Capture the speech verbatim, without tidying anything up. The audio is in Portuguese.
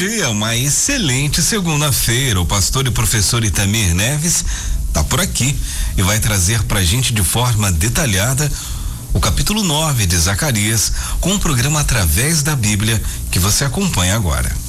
dia, uma excelente segunda-feira. O pastor e professor Itamir Neves tá por aqui e vai trazer pra gente de forma detalhada o capítulo nove de Zacarias, com o programa Através da Bíblia que você acompanha agora.